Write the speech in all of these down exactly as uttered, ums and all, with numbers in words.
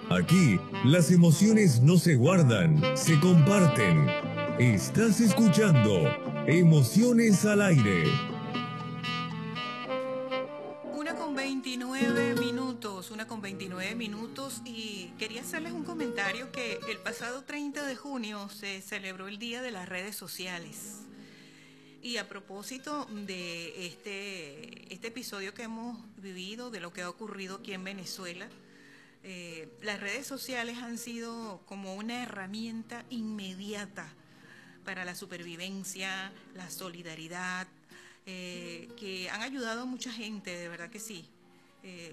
Aquí las emociones no se guardan, se comparten. Estás escuchando Emociones al Aire. Una con veintinueve minutos, una con veintinueve minutos y quería hacerles un comentario que el pasado treinta de junio se celebró el Día de las Redes Sociales. Y a propósito de este, este episodio que hemos vivido, de lo que ha ocurrido aquí en Venezuela, eh, las redes sociales han sido como una herramienta inmediata para la supervivencia, la solidaridad, eh, que han ayudado a mucha gente, de verdad que sí, eh,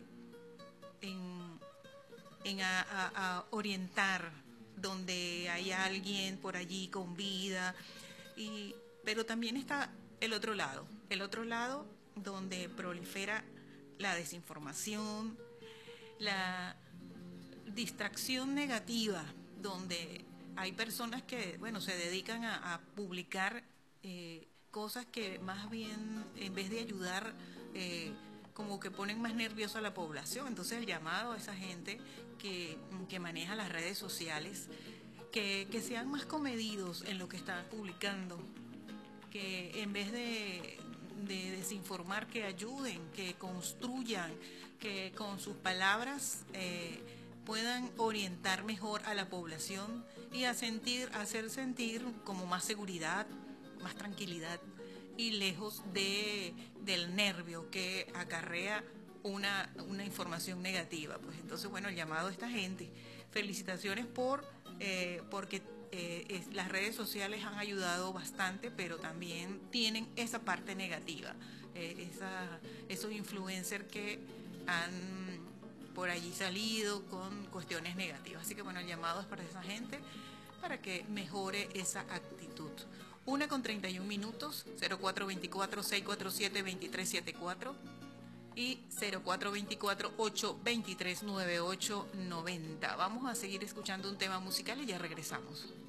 en, en a, a, a orientar donde hay alguien por allí con vida. Y, pero también está el otro lado, el otro lado donde prolifera la desinformación, la distracción negativa, donde hay personas que, bueno, se dedican a, a publicar eh, cosas que más bien, en vez de ayudar, eh, como que ponen más nerviosa a la población. Entonces el llamado a esa gente que, que maneja las redes sociales, que, que sean más comedidos en lo que están publicando, que en vez de, de desinformar, que ayuden, que construyan, que con sus palabras eh, puedan orientar mejor a la población y a sentir, a hacer sentir como más seguridad, más tranquilidad y lejos de, del nervio que acarrea una, una información negativa. Pues entonces, bueno, el llamado a esta gente. Felicitaciones por eh, porque eh, es, las redes sociales han ayudado bastante, pero también tienen esa parte negativa, eh, esa, esos influencers que han por allí salido con cuestiones negativas. Así que bueno, el llamado es para esa gente, para que mejore esa actitud. Una con treinta y un minutos, cero cuatro veinticuatro, seiscientos cuarenta y siete, veintitrés setenta y cuatro y cero cuatro veinticuatro, ochocientos veintitrés, noventa y ocho noventa. Vamos a seguir escuchando un tema musical y ya regresamos.